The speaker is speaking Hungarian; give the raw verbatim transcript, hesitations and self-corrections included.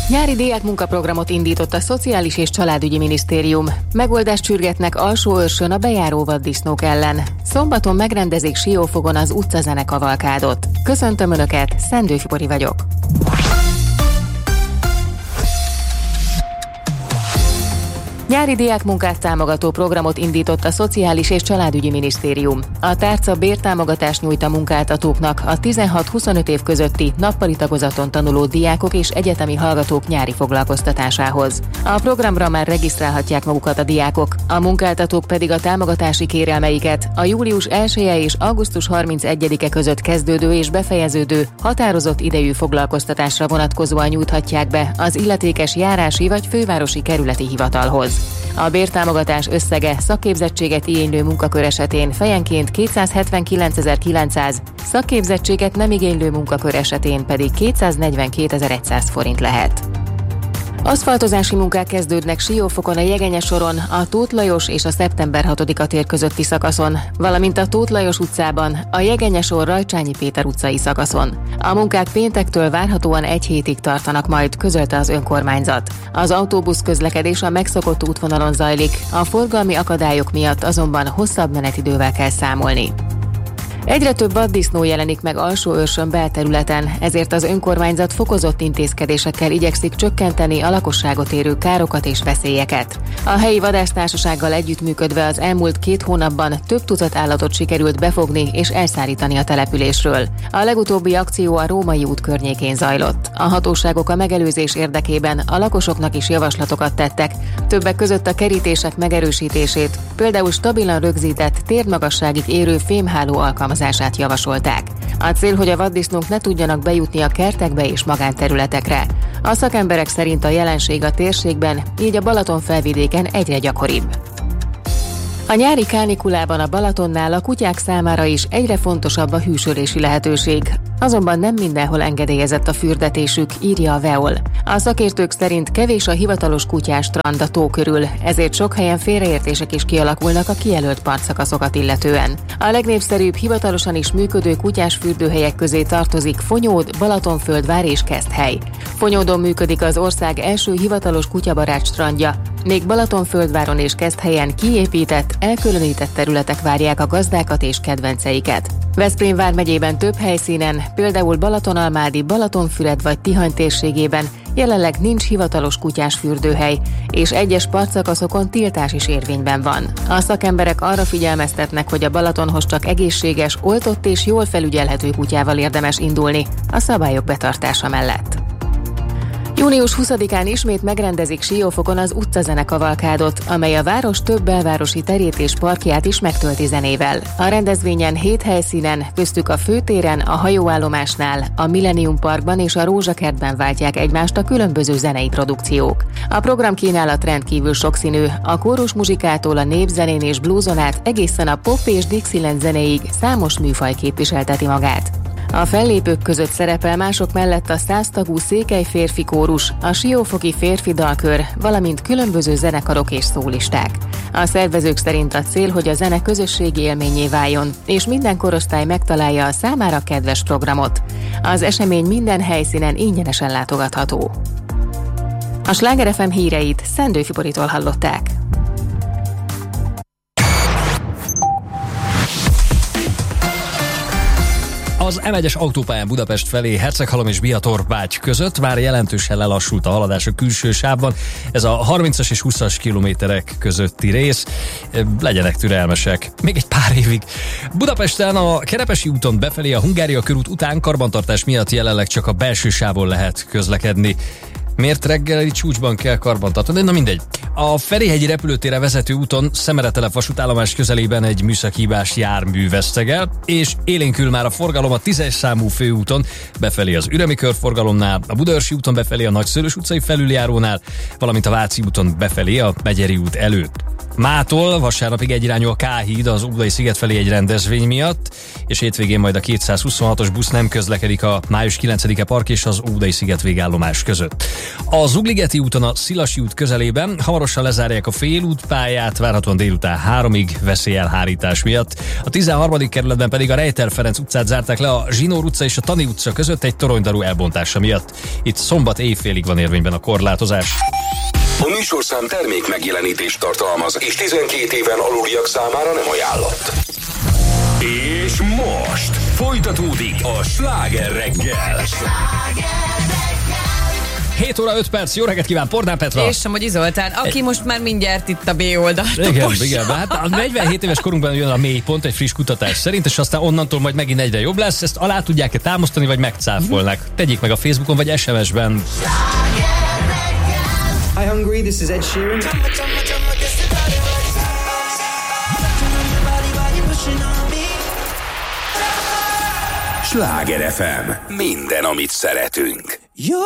Nyári diákmunkaprogramot indított a Szociális és Családügyi Minisztérium. Megoldást sürgetnek Alsóőrsön a bejáró vaddisznók ellen. Szombaton megrendezik Siófogon az utcazene kavalkádot. Köszöntöm Önöket, Szendő Fibori vagyok. Nyári diákmunkát támogató programot indított a Szociális és Családügyi Minisztérium. A tárca bértámogatást nyújt a munkáltatóknak a tizenhat-huszonöt év közötti nappali tagozaton tanuló diákok és egyetemi hallgatók nyári foglalkoztatásához. A programra már regisztrálhatják magukat a diákok, a munkáltatók pedig a támogatási kérelmeiket a július elseje és augusztus harmincegyedike között kezdődő és befejeződő határozott idejű foglalkoztatásra vonatkozóan nyújthatják be az illetékes járási vagy fővárosi kerületi hivatalhoz. A bértámogatás összege szakképzettséget igénylő munkakör esetén fejenként kétszázhetvenkilencezer-kilencszáz, szakképzettséget nem igénylő munkakör esetén pedig kétszáznegyvenkétezer-száz forint lehet. Aszfaltozási munkák kezdődnek Siófokon a Jegenye soron, a Tóth Lajos és a szeptember hatodika tér közötti szakaszon, valamint a Tóth Lajos utcában, a Jegenye sor Rajcsányi Péter utcai szakaszon. A munkák péntektől várhatóan egy hétig tartanak majd, közölte az önkormányzat. Az autóbusz közlekedés a megszokott útvonalon zajlik, a forgalmi akadályok miatt azonban hosszabb menetidővel kell számolni. Egyre több vaddisznó jelenik meg Alsóőrsön belterületen, ezért az önkormányzat fokozott intézkedésekkel igyekszik csökkenteni a lakosságot érő károkat és veszélyeket. A helyi vadásztársasággal együttműködve az elmúlt két hónapban több tucat állatot sikerült befogni és elszárítani a településről. A legutóbbi akció a Római út környékén zajlott. A hatóságok a megelőzés érdekében a lakosoknak is javaslatokat tettek, többek között a kerítések megerősítését, például stabilan rögzített térdmagasságig érő fémháló alkalmazását javasolták. A cél, hogy a vaddisznók ne tudjanak bejutni a kertekbe és magánterületekre. A szakemberek szerint a jelenség a térségben, így a Balaton felvidéken egyre gyakoribb. A nyári kánikulában a Balatonnál a kutyák számára is egyre fontosabb a hűsölési lehetőség. Azonban nem mindenhol engedélyezett a fürdetésük, írja a Veol. A szakértők szerint kevés a hivatalos kutyás strand a tó körül, ezért sok helyen félreértések is kialakulnak a kijelölt partszakaszokat illetően. A legnépszerűbb hivatalosan is működő kutyás fürdőhelyek közé tartozik Fonyód, Balatonföldvár és Keszthely. Fonyódon működik az ország első hivatalos kutyabarát strandja, még Balatonföldváron és Keszthelyen kiépített, elkülönített területek várják a gazdákat és kedvenceiket. Veszprém vármegyében több helyszínen, például Balatonalmádi, Balatonfüred vagy Tihany térségében jelenleg nincs hivatalos kutyás fürdőhely, és egyes partszakaszokon tiltás is érvényben van. A szakemberek arra figyelmeztetnek, hogy a Balatonhoz csak egészséges, oltott és jól felügyelhető kutyával érdemes indulni, a szabályok betartása mellett. június huszadikán ismét megrendezik Siófokon az utcazene kavalkádot, amely a város több belvárosi terét és parkját is megtölti zenével. A rendezvényen hét helyszínen, köztük a főtéren, a hajóállomásnál, a Millennium Parkban és a Rózsakertben váltják egymást a különböző zenei produkciók. A programkínálat rendkívül sokszínű, a kórus muzsikától a népzenén és blueson át egészen a pop és Dixieland zenéig számos műfaj képviselteti magát. A fellépők között szerepel mások mellett a száztagú Székely férfi kórus, a Siófoki férfi dalkör, valamint különböző zenekarok és szólisták. A szervezők szerint a cél, hogy a zene közösségi élményé váljon, és minden korosztály megtalálja a számára kedves programot. Az esemény minden helyszínen ingyenesen látogatható. A Sláger ef em híreit Szendő Fiboritól hallották. Az em egyes autópályán Budapest felé Herceghalom és Biator-Bágy között már jelentősen lelassult a haladás a külső sávban. Ez a harmincas és húszas kilométerek közötti rész. Legyenek türelmesek. Még egy pár évig. Budapesten a Kerepesi úton befelé a Hungária körút után karbantartás miatt jelenleg csak a belső sávon lehet közlekedni. Miért reggeli csúcsban kell karbantartani? Na mindegy. A Ferihegyi repülőtérre vezető úton Szemeretelep vasútállomás közelében egy műszaki hibás jármű vesztegel, és élénkül már a forgalom a tízes számú főúton befelé az Ürömi körforgalomnál, a Budaörsi úton befelé a Nagyszőlős utcai felüljárónál, valamint a Váci úton befelé a Megyeri út előtt. Mától vasárnapig egyirányú a K-híd az Ugdai sziget felé egy rendezvény miatt, és hétvégén majd a kétszázhuszonhatos busz nem közlekedik a május kilencedike park és az Ugdai sziget végállomás között. A Zugligeti úton a Szilasi út közelében hamarosan lezárják a félútpályát, várhatóan délután háromig veszélyelhárítás miatt. A tizenharmadik kerületben pedig a Rejter Ferenc utcát zárták le a Zsinór utca és a Tani utca között egy toronydaru elbontása miatt. Itt szombat éjfélig van érvényben a korlátozás. A műsorszám termék megjelenítést tartalmaz, és tizenkét éven aluliak számára nem ajánlott. És most folytatódik a Sláger reggel. hét óra öt perc, jó reggelt kíván, Pornán Petra! És Somogyi Zoltán, aki most már mindjárt itt a B oldalt. Igen, igen, hát a negyvenhét éves korunkban jön a mélypont egy friss kutatás szerint, és aztán onnantól majd megint egyre jobb lesz. Ezt alá tudják-e támasztani, vagy megcáfolnak? Tegyék meg a Facebookon, vagy es em es-ben. Hi Hungary, this is Ed Sheeran. Sláger ef em. Minden, amit szeretünk. You're